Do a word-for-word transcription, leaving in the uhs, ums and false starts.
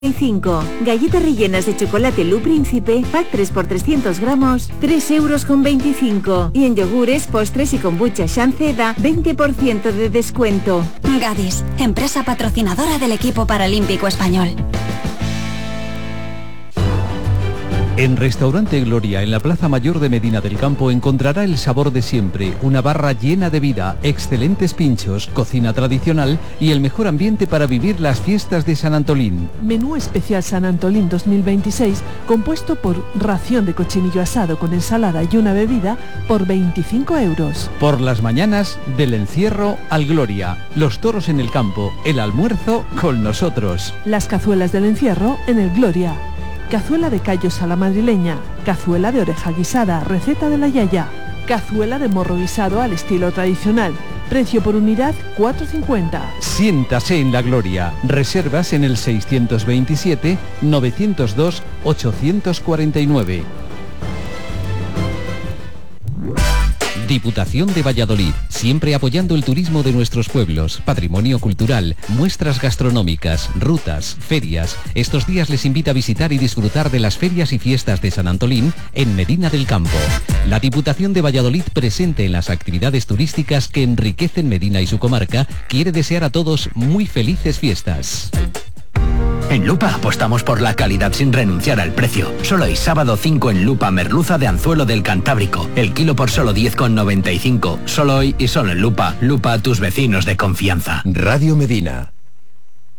cinco. Galletas rellenas de chocolate Lu Príncipe, pack tres por trescientos gramos, tres euros con veinticinco. Y en yogures, postres y kombucha Shanceda, veinte por ciento de descuento. Gadis, empresa patrocinadora del equipo paralímpico español. En Restaurante Gloria, en la Plaza Mayor de Medina del Campo, encontrará el sabor de siempre, una barra llena de vida, excelentes pinchos, cocina tradicional y el mejor ambiente para vivir las fiestas de San Antolín. Menú especial San Antolín dos mil veintiséis, compuesto por ración de cochinillo asado con ensalada y una bebida por veinticinco euros. Por las mañanas, del encierro al Gloria, los toros en el campo, el almuerzo con nosotros. Las cazuelas del encierro en el Gloria. Cazuela de callos a la madrileña, cazuela de oreja guisada, receta de la yaya, cazuela de morro guisado al estilo tradicional, precio por unidad cuatro cincuenta. Siéntase en la Gloria. Reservas en el seiscientos veintisiete, novecientos dos, ochocientos cuarenta y nueve. Diputación de Valladolid, siempre apoyando el turismo de nuestros pueblos, patrimonio cultural, muestras gastronómicas, rutas, ferias. Estos días les invita a visitar y disfrutar de las ferias y fiestas de San Antolín en Medina del Campo. La Diputación de Valladolid, presente en las actividades turísticas que enriquecen Medina y su comarca, quiere desear a todos muy felices fiestas. En Lupa apostamos por la calidad sin renunciar al precio. Solo hoy sábado cinco en Lupa merluza de anzuelo del Cantábrico. El kilo por solo diez con noventa y cinco. Solo hoy y solo en Lupa. Lupa, tus vecinos de confianza. Radio Medina.